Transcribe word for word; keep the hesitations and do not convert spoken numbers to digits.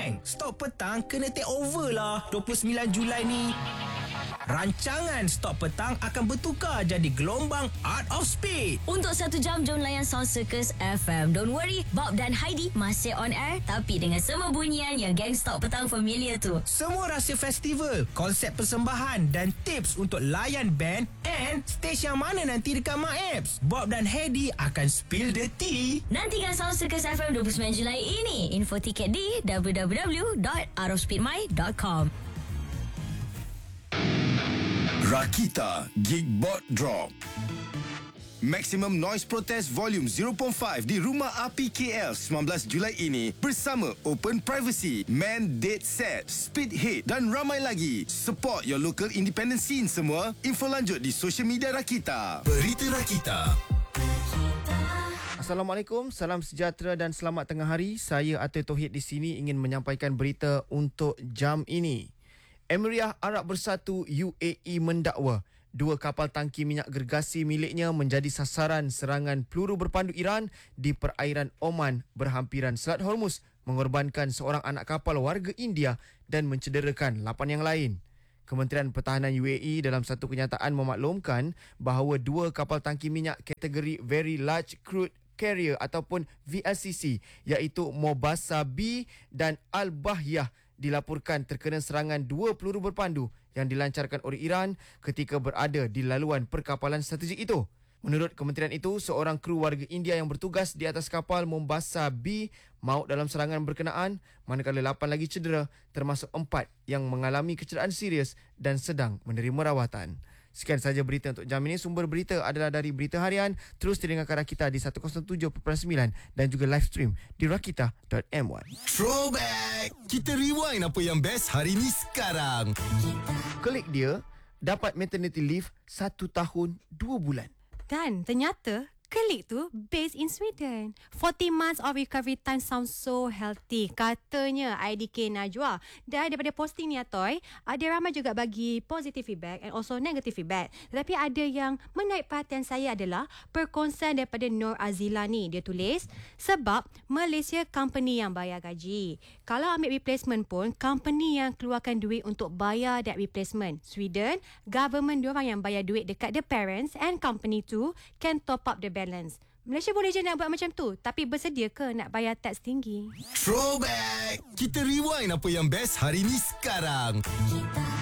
Geng, Stok Petang kena take over lah dua puluh sembilan Julai ni. Rancangan Stok Petang akan bertukar jadi gelombang Art of Speed. Untuk satu jam, jom layan Sound Circus F M. Don't worry, Bob dan Heidi masih on air, tapi dengan semua bunyian yang geng Stok Petang familiar tu. Semua rahsia festival, konsep persembahan dan tips untuk layan band and stage yang mana nanti dekat MyApps. Bob dan Heidi akan spill the tea. Nantikan Sound Circus F M dua puluh sembilan Julai ini. Info tiket di w w w dot art of speed my dot com. Rakita Geekbot Drop. Maximum Noise Protest Volume zero point five di Rumah Api K L sembilan belas Julai ini bersama Open Privacy, Man Dead Set, Speedhead dan ramai lagi. Support your local independent scene semua. Info lanjut di social media Rakita. Berita Rakita. Assalamualaikum, salam sejahtera dan selamat tengah hari. Saya Atul Tauhid di sini ingin menyampaikan berita untuk jam ini. Emirat Arab Bersatu U A E mendakwa dua kapal tangki minyak gergasi miliknya menjadi sasaran serangan peluru berpandu Iran di perairan Oman berhampiran Selat Hormuz, mengorbankan seorang anak kapal warga India dan mencederakan lapan yang lain. Kementerian Pertahanan U A E dalam satu kenyataan memaklumkan bahawa dua kapal tangki minyak kategori Very Large Crude Carrier ataupun V L C C iaitu Mobasa B dan Al-Bahyah dilaporkan terkena serangan dua peluru berpandu yang dilancarkan oleh Iran ketika berada di laluan perkapalan strategik itu. Menurut kementerian itu, seorang kru warga India yang bertugas di atas kapal Mombasa B maut dalam serangan berkenaan, manakala lapan lagi cedera, termasuk empat yang mengalami kecederaan serius dan sedang menerima rawatan. Sekian sahaja berita untuk jam ini. Sumber berita adalah dari Berita Harian. Terus didengarkan Rakita di seratus tujuh perpuluhan sembilan dan juga live stream di rakita dot m y. Throwback. Kita rewind apa yang best hari ni sekarang. Klik dia dapat maternity leave satu tahun dua bulan. Dan ternyata Klik tu based in Sweden. forty months of recovery time sounds so healthy, katanya I D K Najwa. Dan daripada posting ni Atoy, ada ramai juga bagi positive feedback and also negative feedback. Tetapi ada yang menarik perhatian saya adalah perkongsian daripada Nur Azila ni. Dia tulis, sebab Malaysia company yang bayar gaji. Kalau ambil replacement pun, company yang keluarkan duit untuk bayar that replacement. Sweden, government diorang yang bayar duit dekat the parents, and company tu can top up the balance. Malaysia boleh je nak buat macam tu, tapi bersedia ke nak bayar tax tinggi? Throwback. Kita rewind apa yang best hari ni sekarang.